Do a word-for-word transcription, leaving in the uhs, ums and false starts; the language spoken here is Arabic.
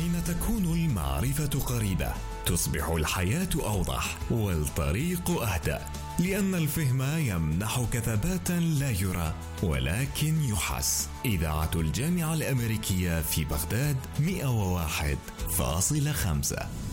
حين تكون المعرفة قريبة تصبح الحياة أوضح والطريق أهدأ، لأن الفهم يمنحك ثباتا لا يرى ولكن يحس. إذاعة الجامعة الأمريكية في بغداد مئة وواحد فاصلة خمسة.